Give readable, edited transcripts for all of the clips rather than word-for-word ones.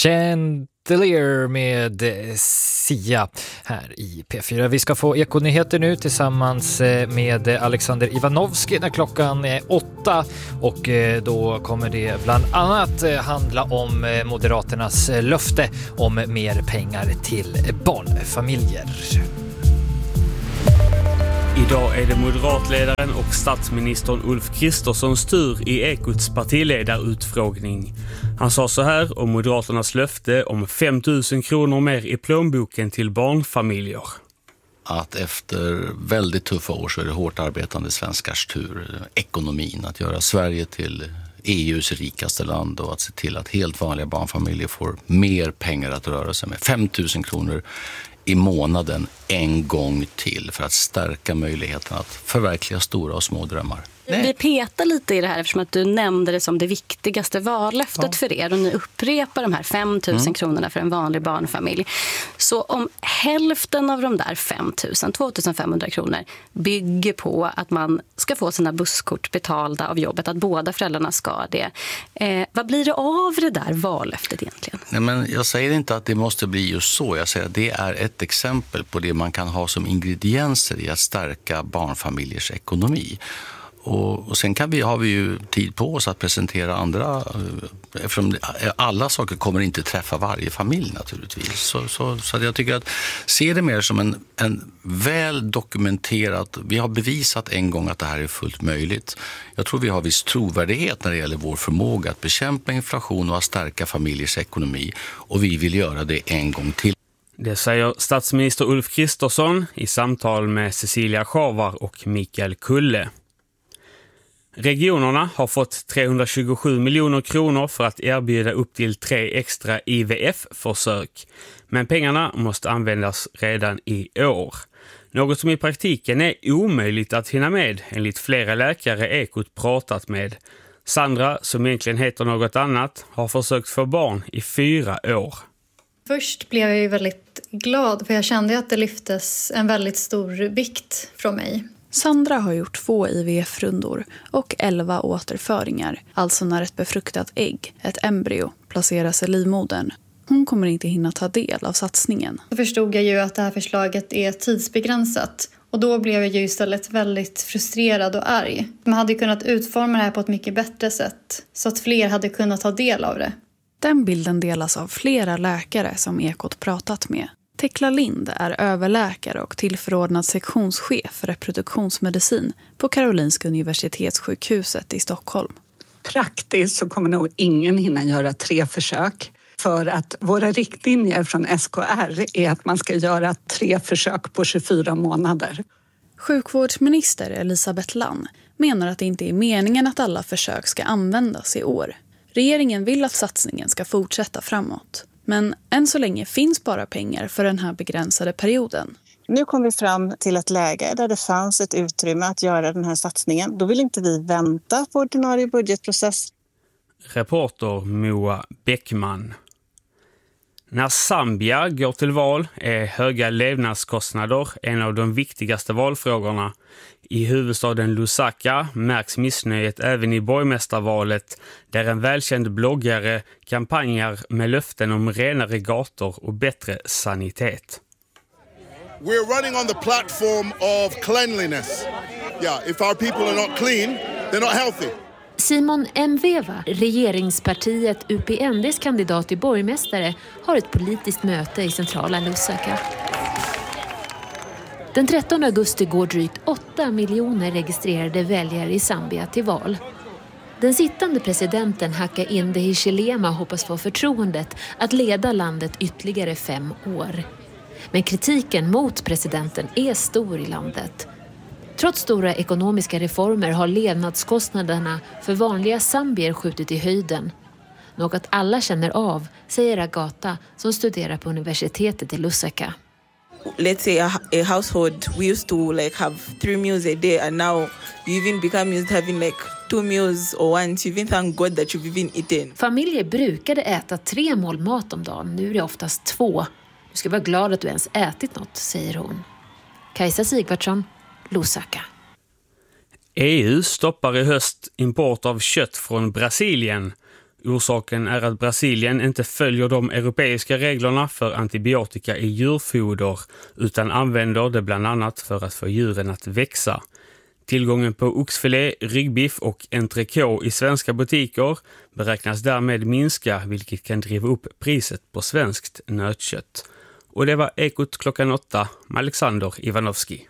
Chandelier med Sia här i P4. Vi ska få Ekonyheter nu tillsammans med Alexander Ivanovski när klockan är 8 och då kommer det bland annat handla om Moderaternas löfte om mer pengar till barnfamiljer. Idag är det moderatledaren och statsministern Ulf Kristerssons tur i Ekots partiledarutfrågning. Han sa så här om Moderaternas löfte om 5 000 kronor mer i plånboken till barnfamiljer. Att efter väldigt tuffa år så är det hårt arbetande svenskars tur, ekonomin, att göra Sverige till EUs rikaste land och att se till att helt vanliga barnfamiljer får mer pengar att röra sig med. 5 000 kronor i månaden en gång till för att stärka möjligheten att förverkliga stora och små drömmar. Vi petar lite i det här eftersom att du nämnde det som det viktigaste vallöftet för er och ni upprepar de här 5 000 kronorna för en vanlig barnfamilj. Så om hälften av de där 5 000, 2 500 kronor bygger på att man ska få sina busskort betalda av jobbet, att båda föräldrarna ska det. Vad blir det av det där vallöftet egentligen? Nej, men jag säger inte att det måste bli just så. Jag säger att det är ett exempel på det man kan ha som ingredienser i att stärka barnfamiljers ekonomi. Och sen har vi ju tid på oss att presentera andra, eftersom alla saker kommer inte träffa varje familj naturligtvis. Så jag tycker att se det mer som en väl dokumenterat, vi har bevisat en gång att det här är fullt möjligt. Jag tror vi har viss trovärdighet när det gäller vår förmåga att bekämpa inflation och att stärka familjers ekonomi, och vi vill göra det en gång till. Det säger statsminister Ulf Kristersson i samtal med Cecilia Schavar och Mikael Kulle. Regionerna har fått 327 miljoner kronor för att erbjuda upp till 3 extra IVF-försök. Men pengarna måste användas redan i år. Något som i praktiken är omöjligt att hinna med, enligt flera läkare Ekot pratat med. Sandra, som egentligen heter något annat, har försökt få barn i 4 år. Först blev jag ju väldigt glad för jag kände att det lyftes en väldigt stor vikt från mig. Sandra har gjort 2 IVF-rundor och 11 återföringar, alltså när ett befruktat ägg, ett embryo, placeras i livmodern. Hon kommer inte hinna ta del av satsningen. Så förstod jag ju att det här förslaget är tidsbegränsat och då blev jag ju istället väldigt frustrerad och arg. Man hade kunnat utforma det här på ett mycket bättre sätt så att fler hade kunnat ta del av det. Den bilden delas av flera läkare som Ekot pratat med. Tekla Lind är överläkare och tillförordnad sektionschef för reproduktionsmedicin på Karolinska universitetssjukhuset i Stockholm. Praktiskt så kommer nog ingen hinna göra 3 försök. För att våra riktlinjer från SKR är att man ska göra 3 försök på 24 månader. Sjukvårdsminister Elisabeth Lann menar att det inte är meningen att alla försök ska användas i år. Regeringen vill att satsningen ska fortsätta framåt. Men än så länge finns bara pengar för den här begränsade perioden. Nu kom vi fram till ett läge där det fanns ett utrymme att göra den här satsningen. Då vill inte vi vänta på ordinarie budgetprocess. Reporter Moa Bäckman. När Zambia går till val är höga levnadskostnader en av de viktigaste valfrågorna. I huvudstaden Lusaka märks missnöjet även i borgmästarvalet där en välkänd bloggare kampanjar med löften om renare gator och bättre sanitet. We're running on the platform of cleanliness. Yeah, if our people are not clean, they're not healthy. Simon Mveva, regeringspartiet UPNDs kandidat till borgmästare, har ett politiskt möte i centrala Lusaka. Den 13 augusti går drygt 8 miljoner registrerade väljare i Zambia till val. Den sittande presidenten Hakainde Hichilema hoppas få förtroendet att leda landet ytterligare 5 år. Men kritiken mot presidenten är stor i landet. Trots stora ekonomiska reformer har levnadskostnaderna för vanliga zambier skjutit i höjden. Något alla känner av, säger Agata som studerar på universitetet i Lusaka. Let's say a household, we used to have 3 meals a day and now you even become used to having 2 meals or once. You even thank God that you've even eaten. Familjer brukade äta 3 mål mat om dagen, nu är det oftast 2. Du ska vara glad att du ens ätit något, säger hon. Kajsa Sigvardsson, Lusaka. EU stoppar i höst import av kött från Brasilien. Orsaken är att Brasilien inte följer de europeiska reglerna för antibiotika i djurfoder utan använder det bland annat för att få djuren att växa. Tillgången på oxfilé, ryggbiff och entrecote i svenska butiker beräknas därmed minska, vilket kan driva upp priset på svenskt nötkött. Och det var Ekot klockan 8 med Alexander Ivanovski.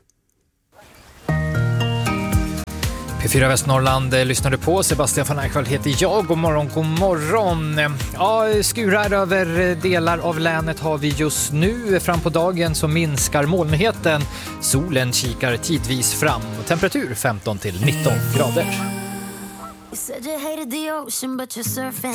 P4 Västnorrland lyssnade på. Sebastian van Erkvall heter jag. God morgon. Ja, skurar över delar av länet har vi just nu. Fram på dagen så minskar molnigheten. Solen kikar tidvis fram. Temperatur 15 till 19 grader.